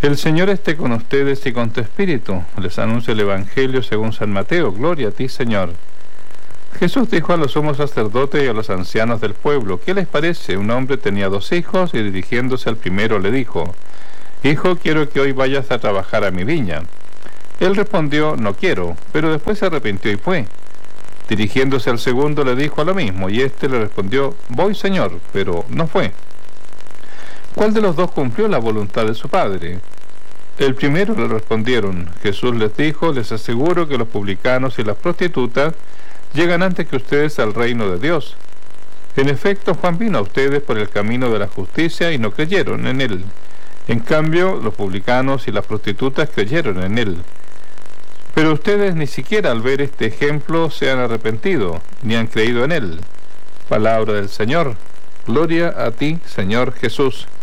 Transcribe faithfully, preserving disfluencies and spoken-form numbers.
El Señor esté con ustedes y con tu espíritu. Les anuncio el Evangelio según San Mateo. Gloria a ti, Señor. Jesús dijo a los sumos sacerdotes y a los ancianos del pueblo: ¿Qué les parece? Un hombre tenía dos hijos y dirigiéndose al primero le dijo: Hijo, quiero que hoy vayas a trabajar a mi viña. Él respondió: No quiero, pero después se arrepintió y fue. Dirigiéndose al segundo le dijo lo mismo, y éste le respondió: Voy, Señor, pero no fue. ¿Cuál de los dos cumplió la voluntad de su padre? El primero, le respondieron. Jesús les dijo: Les aseguro que los publicanos y las prostitutas llegan antes que ustedes al reino de Dios. En efecto, Juan vino a ustedes por el camino de la justicia y no creyeron en él. En cambio, los publicanos y las prostitutas creyeron en él. Pero ustedes ni siquiera al ver este ejemplo se han arrepentido, ni han creído en él. Palabra del Señor. Gloria a ti, Señor Jesús.